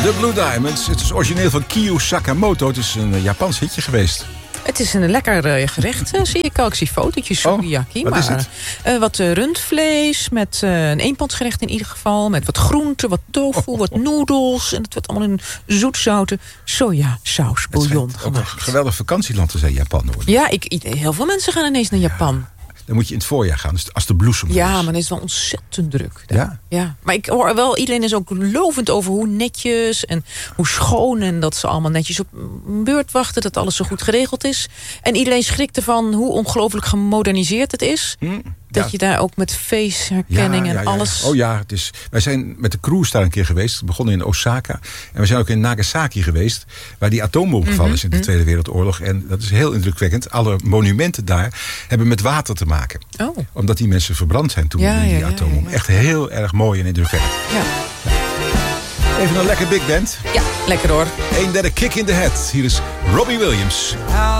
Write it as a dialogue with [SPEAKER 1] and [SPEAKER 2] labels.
[SPEAKER 1] The Blue Diamonds. Het is origineel van Kiyo Sakamoto. Het is een Japans hitje geweest.
[SPEAKER 2] Het is een lekker gerecht, zie ik ook. Ik zie fotootjes, sukiyaki.
[SPEAKER 1] Wat is het?
[SPEAKER 2] Wat rundvlees, met een eenpansgerecht in ieder geval. Met wat groenten, wat tofu, wat noedels. En het wordt allemaal in zoetzoute sojasaus, bouillon
[SPEAKER 1] ook
[SPEAKER 2] gemaakt.
[SPEAKER 1] een geweldig vakantieland te zijn, Japan. Hoor.
[SPEAKER 2] Ja, heel veel mensen gaan ineens naar Japan.
[SPEAKER 1] Dan moet je in het voorjaar gaan, dus als de bloesem
[SPEAKER 2] Ja,
[SPEAKER 1] is.
[SPEAKER 2] maar het is wel ontzettend druk.
[SPEAKER 1] Ja?
[SPEAKER 2] Maar ik hoor wel, iedereen is ook lovend over hoe netjes en hoe schoon. En dat ze allemaal netjes op een beurt wachten. Dat alles zo goed geregeld is. En iedereen schrikt ervan hoe ongelooflijk gemoderniseerd het is. Dat je daar ook met face-herkenning en alles...
[SPEAKER 1] Oh ja, wij zijn met de cruise daar een keer geweest. We begonnen in Osaka. En we zijn ook in Nagasaki geweest. Waar die atoombom gevallen is in de Tweede Wereldoorlog. En dat is heel indrukwekkend. Alle monumenten daar hebben met water te maken.
[SPEAKER 2] Oh.
[SPEAKER 1] Omdat die mensen verbrand zijn toen in die atoombom.
[SPEAKER 2] Ja.
[SPEAKER 1] Echt heel erg mooi en indrukwekkend.
[SPEAKER 2] Ja.
[SPEAKER 1] Even een lekker big band.
[SPEAKER 2] Ja, lekker hoor.
[SPEAKER 1] 1/3 kick in the head. Hier is Robbie Williams.